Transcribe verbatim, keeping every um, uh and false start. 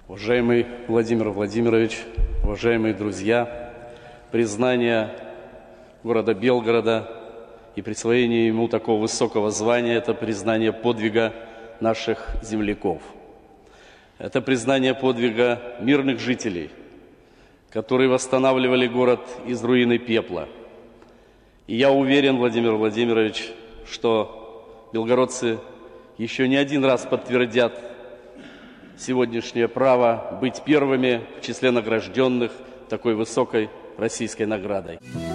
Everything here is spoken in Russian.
Уважаемый Владимир Владимирович, уважаемые друзья, признание города Белгорода и присвоение ему такого высокого звания – это признание подвига наших земляков. Это признание подвига мирных жителей, которые восстанавливали город из руин и пепла. И я уверен, Владимир Владимирович, что белгородцы еще не один раз подтвердят сегодняшнее право быть первыми в числе награжденных такой высокой российской наградой.